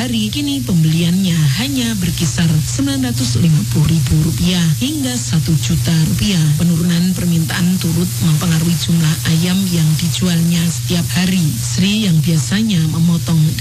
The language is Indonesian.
hari, kini pembeliannya hanya berkisar Rp950.000 hingga Rp1.000.000. Penurunan permintaan turut mempengaruhi jumlah ayam yang dijualnya setiap hari. Sri yang biasanya memotong